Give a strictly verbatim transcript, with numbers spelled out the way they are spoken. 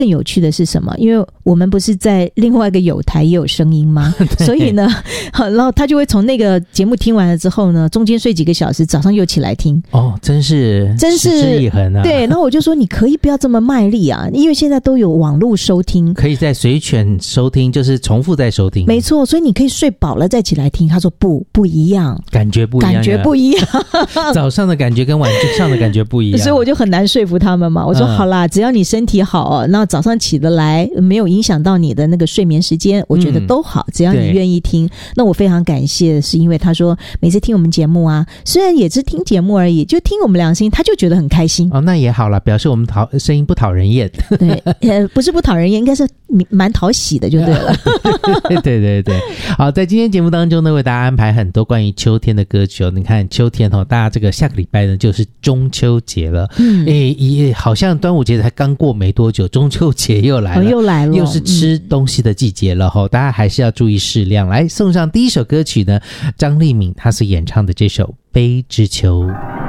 更有趣的是什么？因为我们不是在另外一个友台也有声音吗？所以呢，然后他就会从那个节目听完了之后呢，中间睡几个小时，早上又起来听。 哦，真是真是持之以恒啊！ 对，然后我就说你可以不要这么卖力啊，因为现在都有网络收听， 可以在随选收听，就是重复再收听。 没错，所以你可以睡饱了再起来听。他说不不一样， 感觉不一样， 感觉不一样， 早上的感觉跟晚上的感觉不一样， 所以我就很难说服他们嘛。我说、嗯、好啦，只要你身体好，那早上起得来，没有影响到你的那个睡眠时间，我觉得都好，嗯、只要你愿意听。那我非常感谢，是因为他说每次听我们节目啊，虽然也是听节目而已，就听我们两声音，他就觉得很开心。 哦，那也好了，表示我们讨声音不讨人厌。 对，呃，不是不讨人厌，应该是蛮讨喜的，就对了。 对对对，好，在今天节目当中呢，为大家安排很多关于秋天的歌曲哦。你看秋天哦，大家这个下个礼拜呢就是中秋节了，嗯，诶，也好像端午节才刚过没多久，中秋节又来了，哦、 又来了， 又是吃东西的季节了哈、嗯，大家还是要注意适量。来送上第一首歌曲呢，张丽敏她所演唱的这首《悲之秋》。